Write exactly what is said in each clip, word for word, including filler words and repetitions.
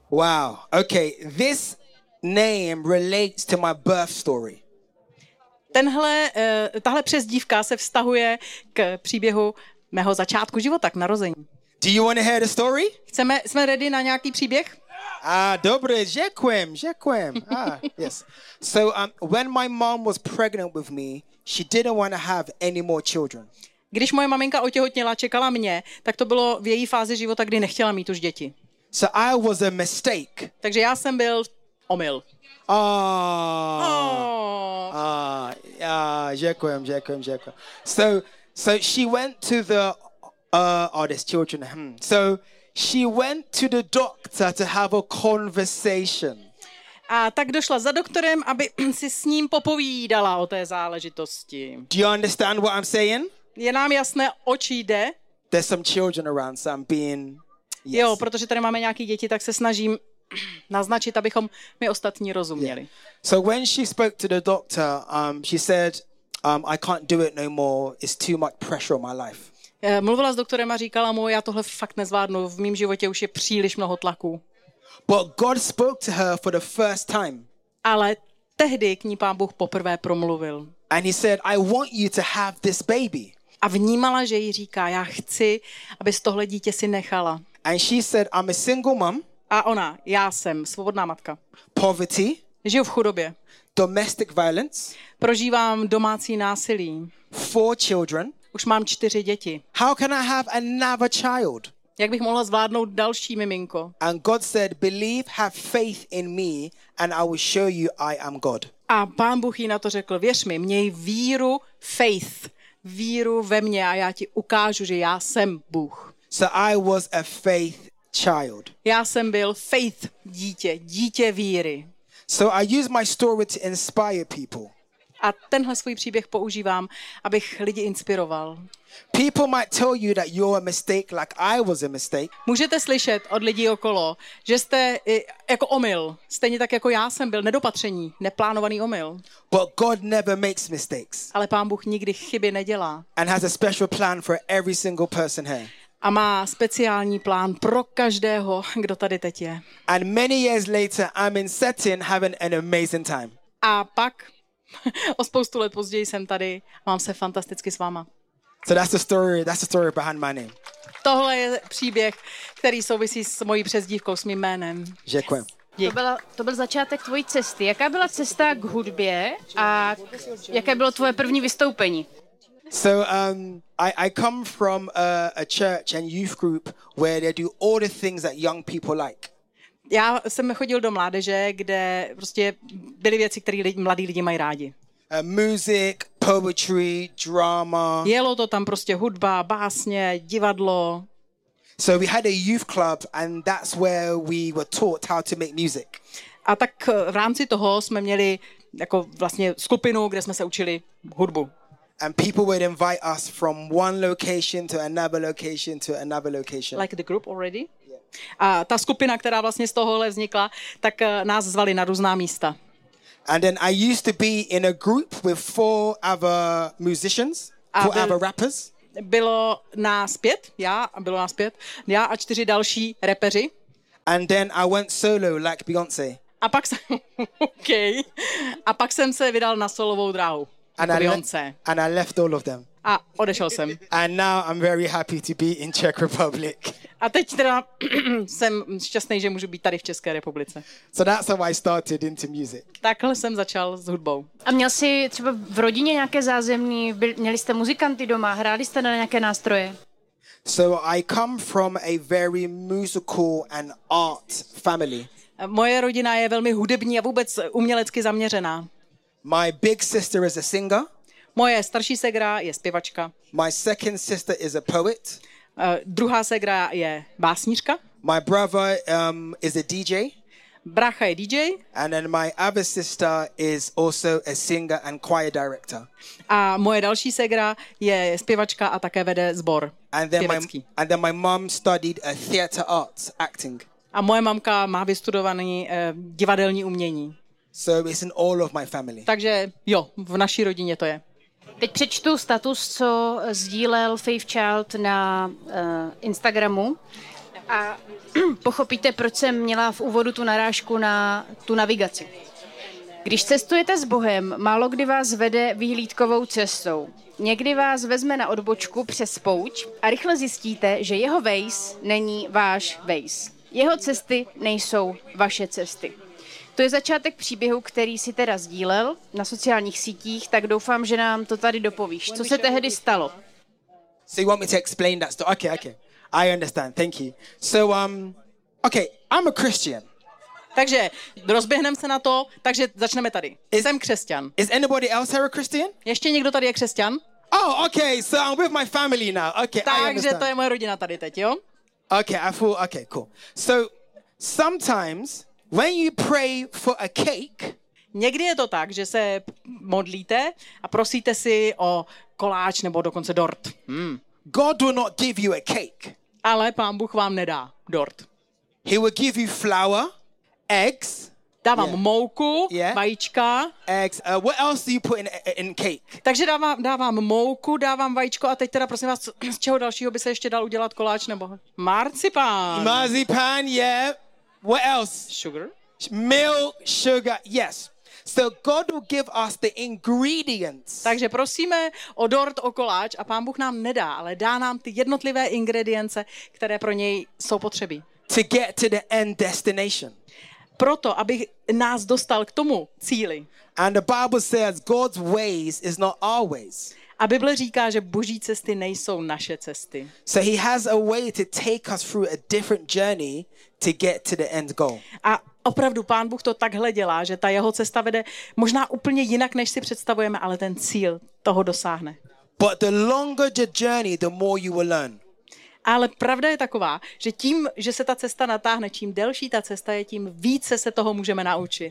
Wow. Okay, this name relates to my birth story. Tenhle, uh, tahle přezdívka se vztahuje k příběhu mého začátku života, k narození. Do you want to hear the story? Chceme, jsme ready na nějaký příběh? Ah, dobré, děkujem, děkujem. Ah, yes. So, um, when my mom was pregnant with me, she didn't want to have any more children. Když moje maminka otěhotněla, čekala mě, tak to bylo v její fázi života, kdy nechtěla mít už děti. So I was a mistake. Takže já jsem byl omyl. Ah, Oh. ah, ah, děkujem, děkujem, děkujem. So, so she went to the, uh, oh, there's children. Hmm. So she went to the doctor to have a conversation. A tak došla za doktorem, aby si s ním popovídala o té záležitosti. Do you understand what I'm saying? Je nám jasné, oč jde? There's some children around, so I'm being... Yes. Jo, protože tady máme nějaký děti, tak se snažím naznačit, abychom my ostatní rozuměli. Yeah. So when she spoke to the doctor, um, she said, um, I can't do it no more. It's too much pressure on my life. Mluvila s doktorem a říkala mu, já tohle fakt nezvládnu, v mém životě už je příliš mnoho tlaku. But God spoke to her for the first time. Ale tehdy k ní Pán Bůh poprvé promluvil. And he said, I want you to have this baby. A vnímala, že jí říká, já chci, abys tohle dítě si nechala. And she said, I'm a single mom. A ona, já jsem svobodná matka. Poverty. Žiju v chudobě. Domestic violence. Prožívám domácí násilí. Four children. Už mám čtyři děti. How can I have another child? Jak bych mohla zvládnout další miminko? And God said, believe, have faith in me, and I will show you I am God. A Pán Bůh jí na to řekl, věř mi, měj víru, faith, víru ve mně a já ti ukážu, že já jsem Bůh. So I was a faith child. Já jsem byl faith dítě, dítě víry. So I use my story to inspire people. A tenhle svůj příběh používám, abych lidi inspiroval. People might tell you that you're a mistake like I was a mistake. Můžete slyšet od lidí okolo, že jste jako omyl, stejně tak jako já jsem byl, nedopatření, neplánovaný omyl. But God never makes mistakes. Ale Pán Bůh nikdy chyby nedělá. And has a special plan for every single person here. A má speciální plán pro každého, kdo tady teď je. And many years later, I'm in setting having an amazing time. A pak, o spoustu let později jsem tady, mám se fantasticky s váma. So that's the story, that's the story behind my name. Tohle je příběh, který souvisí s mojí přezdívkou, s mým jménem. Děkuji. To, byla, to byl začátek tvojí cesty. Jaká byla cesta k hudbě a jaké bylo tvoje první vystoupení? So um, I, I come from a, a church and youth group where they do all the things that young people like. Já jsem chodil do mládeže, kde prostě byly věci, které lidi, mladí lidi mají rádi. Uh, music, poetry, drama. Jelo to tam prostě hudba, básně, divadlo. So we had a youth club and that's where we were taught how to make music. A tak v rámci toho jsme měli jako vlastně skupinu, kde jsme se učili hudbu. And people would invite us from one location to another location to another location. Like the group already? Yeah. A ta skupina, která vlastně z tohohle vznikla, tak nás zvali na různá místa. And then I used to be in a group with four other musicians, four byl, other rappers. Bylo nás pět, já a bylo nás pět, já a čtyři další rapeři. And then I went solo like Beyoncé. A pak jsem, okay. A pak jsem se vydal na solovou dráhu. And jako I, Beyoncé. le- and I left all of them. A odešel jsem. And now I'm very happy to be in Czech Republic. A teď teda jsem šťastný, že můžu být tady v České republice. So that's how I started into music. Takhle jsem začal s hudbou. A měl jsi třeba v rodině nějaké zázemí, byl, měli jste muzikanty doma, hráli jste na nějaké nástroje? So I come from a very musical and art family. Moje rodina je velmi hudební a vůbec umělecky zaměřená. My big sister is a singer. Moje starší segra je zpěvačka. My second sister is a poet. Uh, druhá segra je básnířka. My brother um, is a D J. Brácha je D J. And then my other sister is also a singer and choir director. A moje další segra je zpěvačka a také vede sbor And then pěvecký. my and then my mom studied a theatre arts, acting. A moje mamka má vystudovaný uh, divadelní umění. So it's in all of my family. Takže jo, v naší rodině to je. Teď přečtu status, co sdílel Faith Child na uh, Instagramu. A pochopíte, proč jsem měla v úvodu tu narážku na tu navigaci. Když cestujete s Bohem, málo kdy vás vede vyhlídkovou cestou. Někdy vás vezme na odbočku přes pouť a rychle zjistíte, že jeho Waze není váš Waze. Jeho cesty nejsou vaše cesty. To je začátek příběhu, který si teda sdílel na sociálních sítích, tak doufám, že nám to tady dopovíš. Co se tehdy stalo? So you want me to explain that story? Okay, okay. I understand. Thank you. So, um, okay, I'm a Christian. Takže rozběhneme se na to, takže začneme tady. Jsem křesťan. Is anybody else here a Christian? Ještě někdo tady je křesťan? Oh, okay. So I'm with my family now. Okay, I Takže understand. to je moje rodina tady teď, jo? Okay, I thought, okay, cool. So sometimes when you pray for a cake, někdy je to tak, že se modlíte a prosíte si o koláč nebo dokonce dort. Hmm. God will not give you a cake. Ale Pán Bůh vám nedá dort. He will give you flour, eggs. Dávám Yeah. mouku, Yeah. vajíčka. Eggs. Uh, what else do you put in in cake? Takže dávám, dávám mouku, dávám vajíčko a teď teda prosím vás, z čeho dalšího by se ještě dal udělat koláč nebo marcipán. Marzipan, yeah. What else? Sugar. Milk, sugar, yes. So God will give us the ingredients. Takže prosíme o dort, o koláč a Pán Bůh nám nedá, ale dá nám ty jednotlivé ingredience, které pro něj jsou potřebí. To get to the end destination. Proto, aby nás dostal k tomu cíli. And the Bible says God's ways is not our ways. A Bible říká, že boží cesty nejsou naše cesty. So he has a way to take us through a different journey to get to the end goal. A opravdu Pán Bůh to takhle dělá, že ta jeho cesta vede možná úplně jinak, než si představujeme, ale ten cíl toho dosáhne. But the longer the journey, the more you will learn. Ale pravda je taková, že tím, že se ta cesta natáhne, čím delší ta cesta je, tím více se toho můžeme naučit.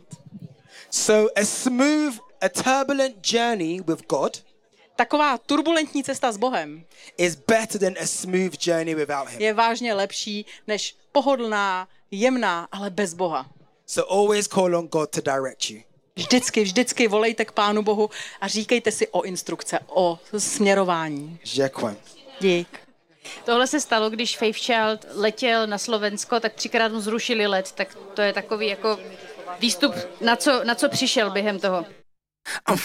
So a smooth, a turbulent journey with God Taková turbulentní cesta s Bohem is better than a smooth journey without him. je vážně lepší než pohodlná, jemná, ale bez Boha. So always call on God to direct you. Vždycky, vždycky volejte k Pánu Bohu a říkejte si o instrukce, o směrování. Děkuji. Dík. Tohle se stalo, když Faith Child letěl na Slovensko, tak třikrát mu zrušili let, tak to je takový jako výstup, na co, na co přišel během toho. I'm